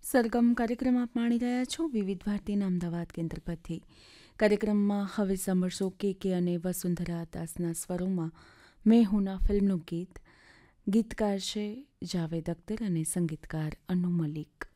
સરગમ કાર્યક્રમ આપ માણી રહ્યા છો વિવિધ ભારતીના અમદાવાદ કેન્દ્ર પરથી. કાર્યક્રમમાં હવે સાંભળશો કે અને વસુંધરા દાસના સ્વરોમાં મેં હુના ફિલ્મનું ગીત. ગીતકાર છે જાવેદ અખ્તર અને સંગીતકાર અનુ મલિક.